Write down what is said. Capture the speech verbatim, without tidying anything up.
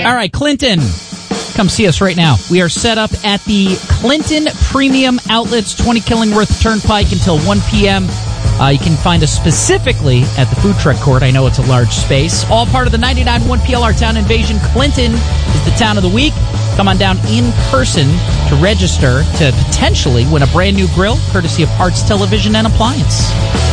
All right, Clinton. Come see us right now. We are set up at the Clinton Premium Outlets, twenty Killingworth Turnpike until one p.m. Uh, you can find us specifically at the Food Truck Court. I know it's a large space. All part of the ninety-nine point one P L R Town Invasion. Clinton is the town of the week. Come on down in person to register to potentially win a brand new grill, courtesy of Arts Television and Appliance.